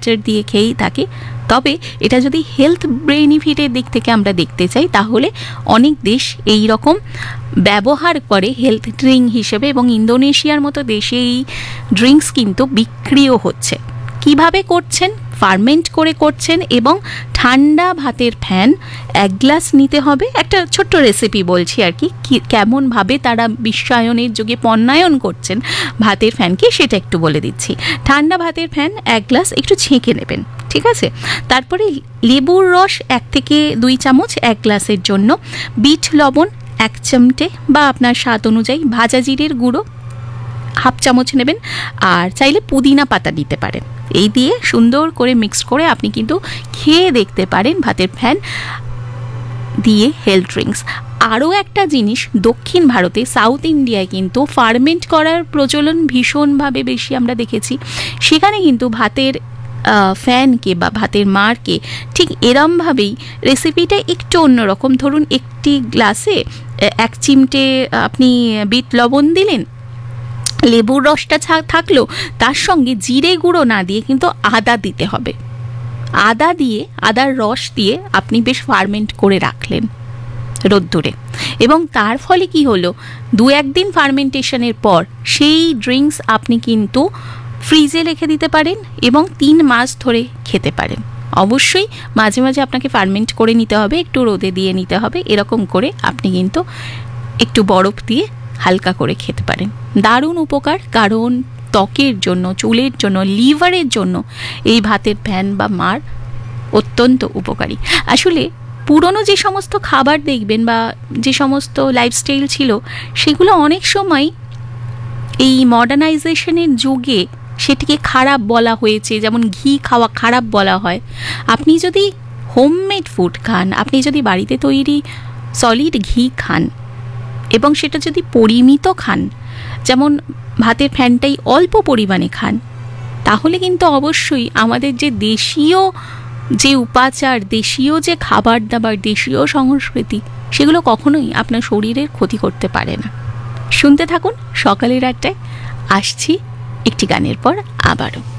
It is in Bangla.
মাস্টার্ড দিয়ে খেয়েই থাকে। তবে এটা যদি হেলথ বেনিফিটের দিক থেকে আমরা দেখতে চাই, তাহলে অনেক দেশ এই রকম ব্যবহার করে হেলথ ড্রিঙ্ক হিসেবে, এবং ইন্দোনেশিয়ার মতো দেশে এই ড্রিঙ্কস কিন্তু বিক্রিও হচ্ছে। কিভাবে করছেন? ফার্মেন্ট করে করছেন, এবং ঠান্ডা ভাতের ফ্যান 1 গ্লাস নিতে হবে। একটা ছোট্ট রেসিপি বলছি আর কি, কেমনভাবে তারা বিশ্বায়নের যুগে পণ্যায়ন করছেন ভাতের ফ্যানকে, সেটা একটু বলে দিচ্ছি। ঠান্ডা ভাতের ফ্যান 1 গ্লাস একটু ছেঁকে নেবেন, ঠিক আছে? তারপরে লেবুর রস 1 থেকে 2 চামচ 1 গ্লাসের জন্য, বিট লবণ 1 চিমটে বা আপনার স্বাদ অনুযায়ী, ভাজা জিরের গুঁড়ো 1/2 চামচ নেবেন, আর চাইলে পুদিনা পাতা দিতে পারেন। এই দিয়ে সুন্দর করে মিক্স করে আপনি কিন্তু খেয়ে দেখতে পারেন ভাতের ফ্যান দিয়ে হেলথ ড্রিঙ্কস। আরও একটা জিনিস, দক্ষিণ ভারতে সাউথ ইন্ডিয়ায় কিন্তু ফার্মেন্ট করার প্রচলন ভীষণভাবে বেশি আমরা দেখেছি। সেখানে কিন্তু ভাতের ফ্যানকে বা ভাতের মারকে ঠিক এরমভাবেই রেসিপিটা একটু অন্যরকম। ধরুন একটি গ্লাসে 1 চিমটে আপনি বিট লবণ দিলেন, লেবুর রসটা থাকলো, তার সঙ্গে জিরে গুঁড়ো না দিয়ে কিন্তু আদা দিতে হবে। আদার রস দিয়ে আপনি বেশ ফার্মেন্ট করে রাখলেন রোদ্দুরে, এবং তার ফলে কি হলো, 2-1 দিন ফার্মেন্টেশনের পর সেই ড্রিঙ্কস আপনি কিন্তু ফ্রিজে রেখে দিতে পারেন এবং 3 মাস ধরে খেতে পারেন। অবশ্যই মাঝে মাঝে আপনাকে ফার্মেন্ট করে নিতে হবে, একটু রোদে দিয়ে নিতে হবে। এরকম করে আপনি কিন্তু একটু বরফ দিয়ে হালকা করে খেতে পারেন। দারুণ উপকার, কারণ ত্বকের জন্য, চুলের জন্য, লিভারের জন্য এই ভাতের ফ্যান বা মার অত্যন্ত উপকারী। আসলে পুরনো যে সমস্ত খাবার দেখবেন বা যে সমস্ত লাইফস্টাইল ছিল, সেগুলো অনেক সময় এই মডার্নাইজেশনের যুগে সেটিকে খারাপ বলা হয়েছে। যেমন ঘি খাওয়া খারাপ বলা হয়। আপনি যদি হোমমেড ফুড খান, আপনি যদি বাড়িতে তৈরি সলিড ঘি খান, এবং সেটা যদি পরিমিত খান, যেমন ভাতের ফ্যানটাই অল্প পরিমাণে খান, তাহলে কিন্তু অবশ্যই আমাদের যে দেশীয় যে উপাচার, দেশীয় যে খাবার দাবার, দেশীয় সংস্কৃতি, সেগুলো কখনোই আপনার শরীরের ক্ষতি করতে পারে না। শুনতে থাকুন সকালের 8টায়। আসছি একটি গানের পর আবারও।